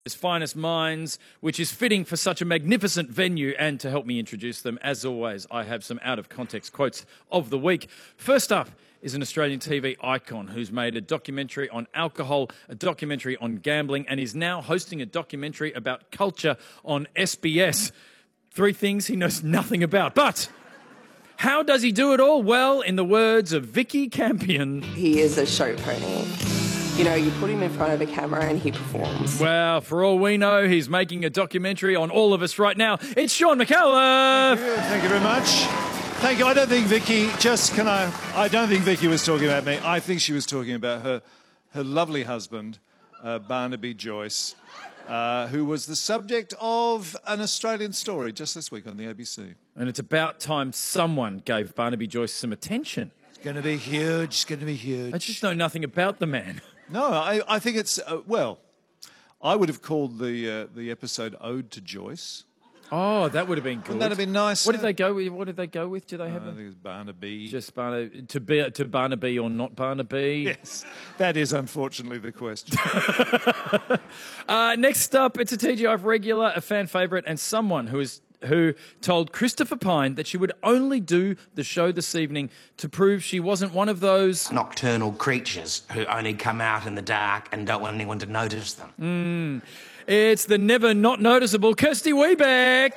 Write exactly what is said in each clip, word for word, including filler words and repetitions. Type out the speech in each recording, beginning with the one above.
His finest minds, which is fitting for such a magnificent venue. And to help me introduce them, as always, I have some out-of-context quotes of the week. First up is an Australian T V icon who's made a documentary on alcohol, a documentary on gambling, and is now hosting a documentary about culture on S B S. Three things he knows nothing about. But how does he do it all? Well, in the words of Vicky Campion, he is a show pony. You know, you put him in front of a camera and he performs. Well, for all we know, he's making a documentary on all of us right now. It's Sean McAuliffe. Thank you, Thank you very much. Thank you. I don't think Vicky, just can I, I don't think Vicky was talking about me. I think she was talking about her, her lovely husband, uh, Barnaby Joyce, uh, who was the subject of an Australian story just this week on the A B C. And it's about time someone gave Barnaby Joyce some attention. It's going to be huge. It's going to be huge. I just know nothing about the man. No, I, I think it's, uh, well, I would have called the uh, the episode Ode to Joyce. Oh, that would have been good. Wouldn't that have been nice? What did they go with? What did they go with? Do they have? Uh, a... I think it's Barnaby. Just Barnaby to be to Barnaby or not Barnaby? Yes, that is unfortunately the question. uh, next up, it's a T G I F regular, a fan favourite, and someone who is. who told Christopher Pine that she would only do the show this evening to prove she wasn't one of those nocturnal creatures who only come out in the dark and don't want anyone to notice them. Mm. It's the never not noticeable Kirsty Wiebeck.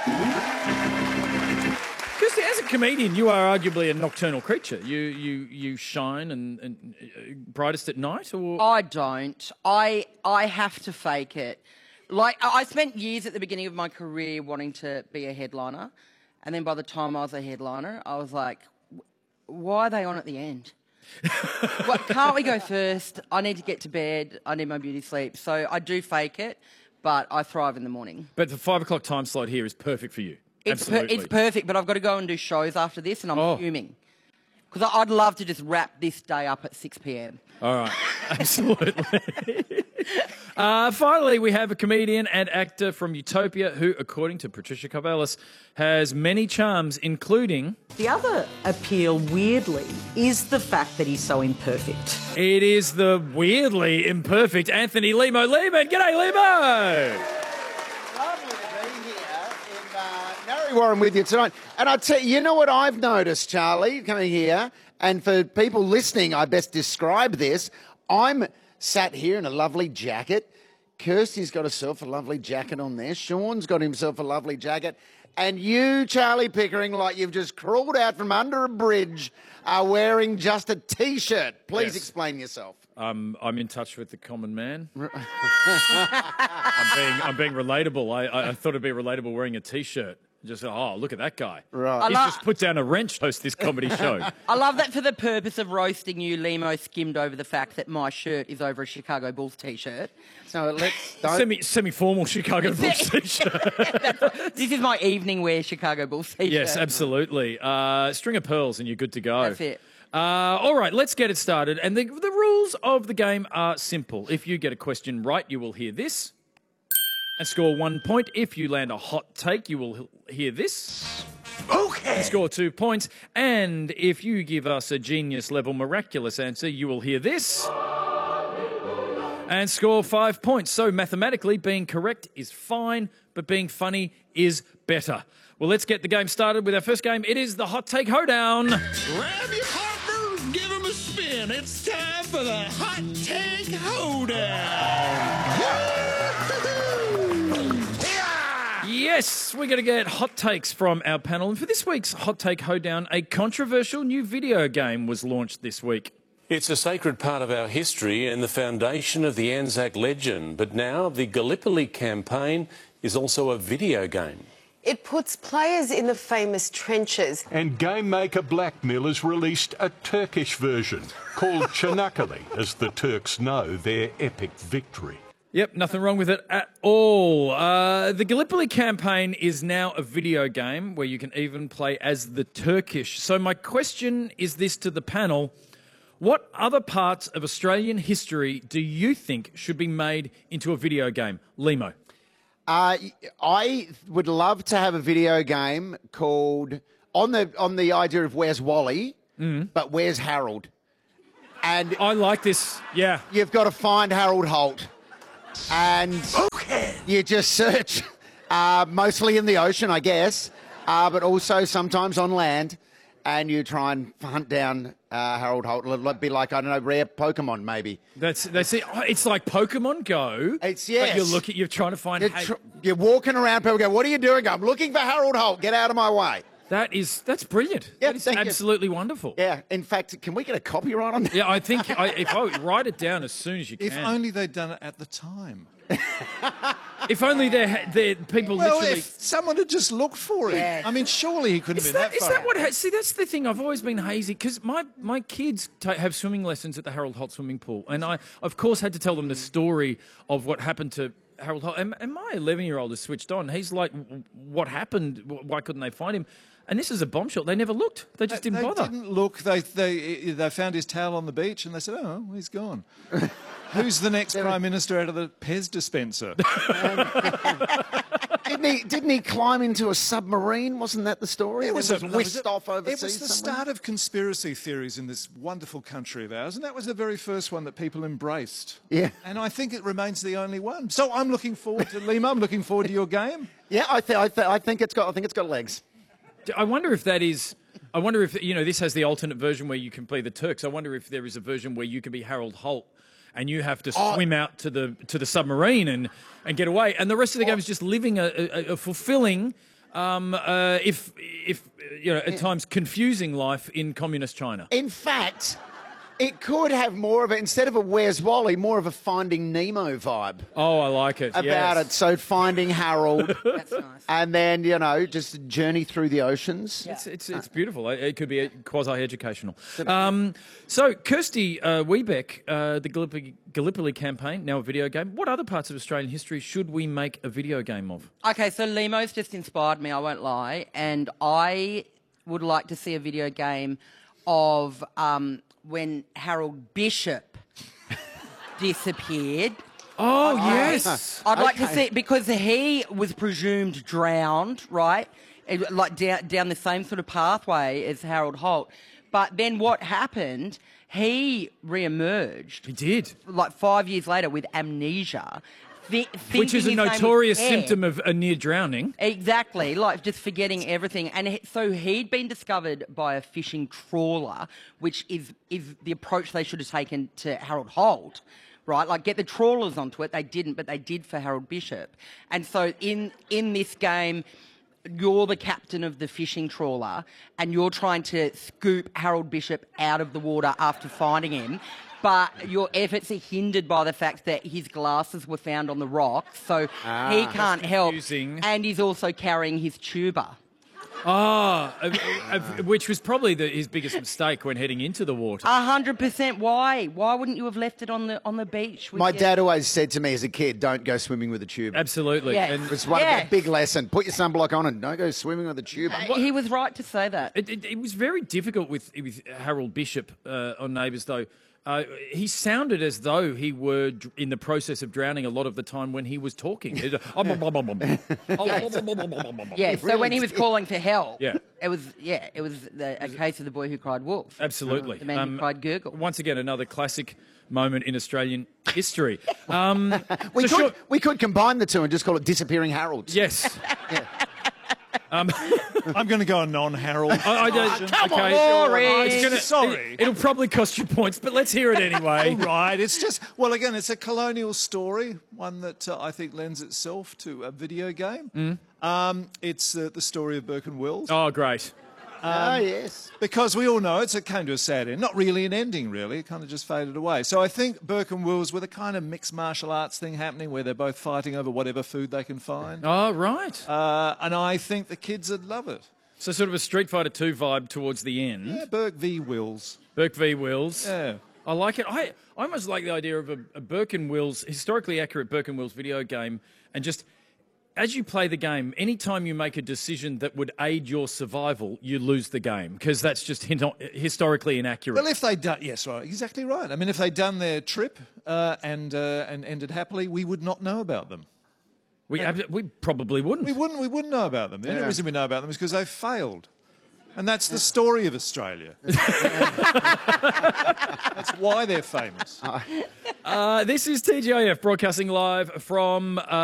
Kirsty, as a comedian, you are arguably a nocturnal creature. You you you shine and, and uh, brightest at night, or I don't. I I have to fake it. Like, I spent years at the beginning of my career wanting to be a headliner, and then by the time I was a headliner, I was like, why are they on at the end? What, can't we go first? I need to get to bed. I need my beauty sleep. So I do fake it, but I thrive in the morning. But the five o'clock time slot here is perfect for you. It's, per Absolutely. it's perfect, but I've got to go and do shows after this, and I'm oh. fuming. Because I'd love to just wrap this day up at six p m. All right, absolutely. uh, finally, we have a comedian and actor from Utopia who, according to Patricia Karvelas, has many charms, including... The other appeal, weirdly, is the fact that he's so imperfect. It is the weirdly imperfect Anthony Limo Lehman. G'day, Limo! Lovely to be here in uh, Narre Warren with you tonight. And I tell you, you know what I've noticed, Charlie, coming here, and for people listening, I best describe this. I'm sat here in a lovely jacket. Kirsty's got herself a lovely jacket on there. Sean's got himself a lovely jacket. And you, Charlie Pickering, like you've just crawled out from under a bridge, are wearing just a T-shirt. Please yes. explain yourself. Um, I'm in touch with the common man. I'm, being, I'm being relatable. I, I thought it'd be relatable wearing a T-shirt. Just, oh, look at that guy. Right. He's just put down a wrench to host this comedy show. I love that for the purpose of roasting you, Limo skimmed over the fact that my shirt is over a Chicago Bulls T-shirt. So let's... Semi, semi-formal Chicago Bulls T-shirt. This is my evening wear Chicago Bulls T-shirt. Yes, absolutely. Uh, string of pearls and you're good to go. That's it. Uh, all right, let's get it started. And the, the rules of the game are simple. If you get a question right, you will hear this and score one point. If you land a hot take, you will hear this. Okay. And score two points. And if you give us a genius-level miraculous answer, you will hear this and score five points. So mathematically, being correct is fine, but being funny is better. Well, let's get the game started with our first game. It is the Hot Take Hoedown. Grab your partners, give them a spin. It's time for the Hot Take Hoedown. Yes, we're going to get hot takes from our panel. And for this week's Hot Take Hoedown, a controversial new video game was launched this week. It's a sacred part of our history and the foundation of the Anzac legend. But now the Gallipoli campaign is also a video game. It puts players in the famous trenches. And game maker Blackmill has released a Turkish version called Çanakkale, as the Turks know their epic victory. Yep, nothing wrong with it at all. Uh, the Gallipoli campaign is now a video game where you can even play as the Turkish. So my question is this to the panel. What other parts of Australian history do you think should be made into a video game? Limo. Uh, I would love to have a video game called, on the on the idea of Where's Wally, mm. but Where's Harold? And I like this, yeah. You've got to find Harold Holt. And You just search, uh, mostly in the ocean, I guess, uh, but also sometimes on land, and you try and hunt down uh, Harold Holt. It'll be like, I don't know, rare Pokemon, maybe. That's that's it. Oh, it's like Pokemon Go. It's, yes. But you're looking, you're trying to find. You're, tr- you're walking around, people go, what are you doing? I'm looking for Harold Holt. Get out of my way. That is that's brilliant. Yeah, that is thank you. absolutely wonderful. Yeah. In fact, can we get a copyright on that? Yeah, I think I, if I write it down as soon as you can. If only they'd done it at the time. If only there there people Well, literally. if someone had just looked for him. Yeah. I mean, surely he couldn't Is have been that, that, is far. that what? ha- See, that's the thing. I've always been hazy because my, my kids ta have swimming lessons at the Harold Holt swimming pool, and I, of course, had to tell them the story of what happened to Harold Holt. And, and my eleven-year-old is switched on. He's like, "W- "What happened? W- Why couldn't they find him?" And this is a bombshell. They never looked. They just They- didn't they bother. didn't look. They, they, they found his towel on the beach and they said, oh, well, he's gone. Who's the next Prime Minister out of the Pez dispenser? Didn't he, didn't he climb into a submarine? Wasn't that the story? It was, was a- whisked off overseas. It was the somewhere? start of conspiracy theories in this wonderful country of ours, and that was the very first one that people embraced. Yeah. And I think it remains the only one. So I'm looking forward to Lima. I'm looking forward to your game. Yeah, I, th- I, th- I think it's got. I think it's got legs. I wonder if that is. I wonder if you know this has the alternate version where you can play the Turks. I wonder if there is a version where you can be Harold Holt and you have to Oh. swim out to the to the submarine and, and get away, and the rest of the game is just living a, a, a fulfilling, um, uh, if if you know at times confusing life in communist China. In fact, it could have more of it instead of a Where's Wally, more of a Finding Nemo vibe Oh, I like it. about yes. it. So finding Harold, That's nice. and then you know just journey through the oceans. It's, it's, it's beautiful. It it could be a quasi-educational. Um, so, Kirsty uh, Wiebeck, uh, the Gallipoli, Gallipoli campaign, now a video game. What other parts of Australian history should we make a video game of? Okay, so Limo's just inspired me, I won't lie, and I would like to see a video game of um, when Harold Bishop disappeared. Oh, Okay. yes. I'd like to Okay. see, because he was presumed drowned, right? It- like down, down the same sort of pathway as Harold Holt. But then what happened, he re-emerged. He did. Like five years later with amnesia. thi- Which is a thinking his name was notorious Ed. symptom of a near drowning. Exactly, like just forgetting everything. And he, so he'd been discovered by a fishing trawler, which is, is the approach they should have taken to Harold Holt, right? Like get the trawlers onto it. They didn't, but they did for Harold Bishop. And so in, in this game, you're the captain of the fishing trawler and you're trying to scoop Harold Bishop out of the water after finding him. But your efforts are hindered by the fact that his glasses were found on the rock, so he can't help. confusing. And he's also carrying his tuba. Ah, uh, uh, which was probably the, his biggest mistake when heading into the water. A hundred percent. Why? Why wouldn't you have left it on the on the beach? with My your- dad always said to me as a kid, "Don't go swimming with a tube." Absolutely. Yeah. And It was one Yeah. of the big lesson. Put your sunblock on and don't go swimming with a tube. He was right to say that. It, it, it was very difficult with, with Harold Bishop uh, on Neighbours, though. Uh, he sounded as though he were dr- in the process of drowning a lot of the time when he was talking. It- Yeah. So when he was calling for help, Yeah. it was yeah, it was the, a case of the boy who cried wolf. Absolutely. The man Um, who cried gurgle. Once again, another classic moment in Australian history. Um, We so could sure- we could combine the two and just call it Disappearing Harolds. yes. I'm going to go a non-Harold. I, I don't, come on, okay. Rory. It's gonna- Sorry. It, will probably cost you points, but let's hear it anyway. Right, it's just, well, again, it's a colonial story, one that uh, I think lends itself to a video game. Um, it's uh, the story of Burke and Wills. Oh, great. Oh, yes. Because we all know it's, it came to a sad end. Not really an ending, really. It kind of just faded away. So I think Burke and Wills were the kind of mixed martial arts thing happening where they're both fighting over whatever food they can find. Oh, right. Uh, and I think the kids would love it. So sort of a Street Fighter two vibe towards the end. Yeah, Burke v. Wills. Burke v. Wills. Yeah. I like it. I, I almost like the idea of a, a Burke and Wills, historically accurate Burke and Wills video game, and just as you play the game, anytime you make a decision that would aid your survival, you lose the game because that's just hin- historically inaccurate. Well, if they'd done, yes, right, exactly right. I mean, if they'd done their trip uh, and uh, and ended happily, we would not know about them. we, ab- we probably wouldn't. We wouldn't. We wouldn't know about them. The only reason we know about them is because they failed, and that's the story of Australia. That's why they're famous. Uh, this is T G I F broadcasting live from. Uh,